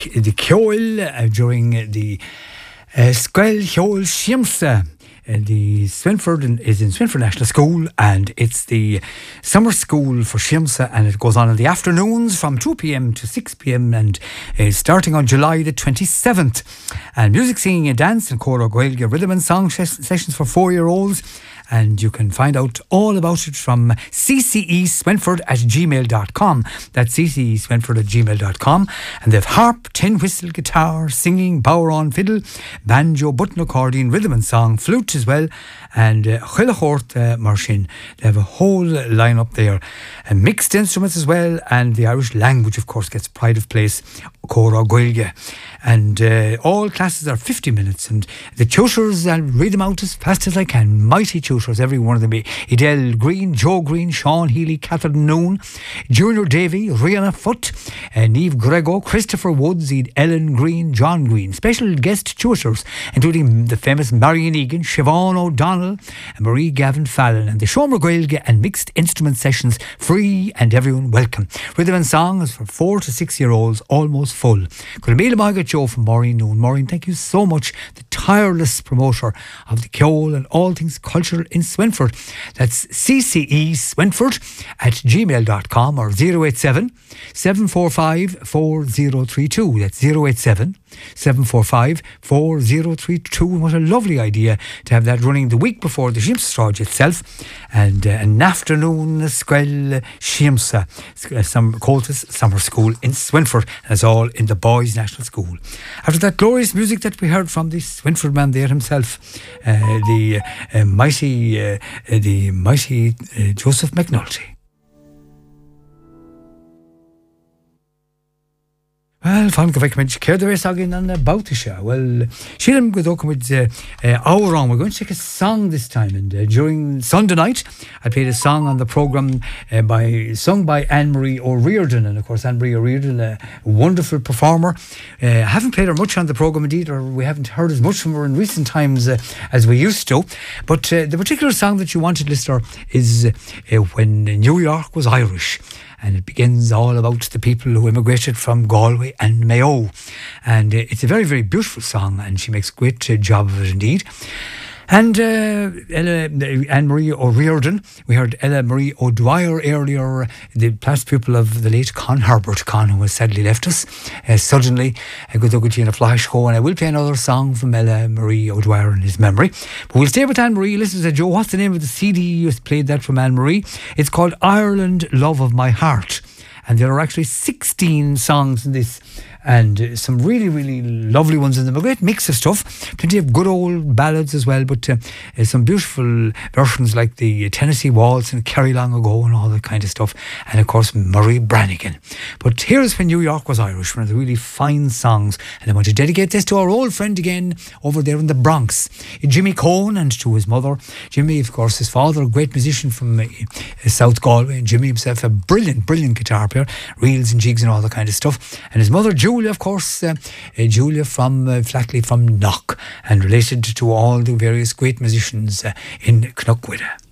the Ceol during the Scoil Ceol Shiamsa. The Swinford is in Swinford National School, and it's the summer school for Shiamsa, and it goes on in the afternoons from 2 p.m. to 6 p.m. and starting on July the 27th. And music, singing and dance and Cora Gaeilge rhythm and song sessions for 4-year-olds. And you can find out all about it from cceswinford@gmail.com. That's cceswinford@gmail.com. And they've harp, tin whistle, guitar, singing, bodhrán, fiddle, banjo, button accordion, rhythm and song, flute as well, and chuilachort marsin. They have a whole lineup there. And mixed instruments as well, and the Irish language, of course, gets pride of place, Cora Gaeilge. And all classes are 50 minutes, and the tutors, I'll read them out as fast as I can. Mighty tutors, every one of them. Edel Green, Joe Green, Sean Healy, Catherine Noon, Junior Davy, Rihanna Foot, Niamh Grego, Christopher Woods, Ellen Green, John Green. Special guest tutors, including the famous Marion Egan, Siobhan O'Donnell, and Marie Gavin Fallon. And the Seomra Gaeilge and mixed instrument sessions, free and everyone welcome. Rhythm and song is for 4 to 6-year-olds, almost full. Joe from Maureen Noon. Maureen, thank you so much. The tireless promoter of the Ceol and all things cultural in Swinford. That's cceswinford@gmail.com or 087 745 4032. That's 087 745 4032. What a lovely idea to have that running the week before the Shiamsa itself. And an afternoon Scoil Shiamsa, Coltis Summer School in Swinford. That's all in the Boys National School. After that glorious music that we heard from the Swinford man there himself, the mighty Joseph McNulty. Well, fan go bheith muid céir éis agin an bouta se. Well, sílim go dó muid áhrán. We're going to take a song this time, and during Sunday night I played a song on the programme sung by Anne-Marie O'Riordan. And of course Anne-Marie O'Riordan, a wonderful performer. Haven't played her much on the programme indeed, or we haven't heard as much from her in recent times as we used to. But the particular song that you wanted, listener, is When New York Was Irish. And it begins all about the people who immigrated from Galway and Mayo. And it's a very, very beautiful song, and she makes a great job of it indeed. And Anne-Marie O'Riordan, we heard Ella Marie O'Dwyer earlier, the past pupil of the late Con Herbert, Con, who has sadly left us suddenly. Good luck in a flash go, and I will play another song from Ella Marie O'Dwyer in his memory. But we'll stay with Anne-Marie. Listen to Joe, what's the name of the CD you played that from Anne-Marie? It's called Ireland, Love of My Heart. And there are actually 16 songs in this, and some really, really lovely ones in them. A great mix of stuff, plenty of good old ballads as well, but some beautiful versions like the Tennessee Waltz and Carry Long Ago and all that kind of stuff, and of course Murray Brannigan. But here's When New York Was Irish, one of the really fine songs, and I want to dedicate this to our old friend again over there in the Bronx, Jimmy Cohn, and to his mother. Jimmy, of course, his father, a great musician from South Galway, and Jimmy himself a brilliant guitar player, reels and jigs and all that kind of stuff, and his mother Julia, of course, Julia from Flackley from Knock, and related to all the various great musicians in Knockwiddha.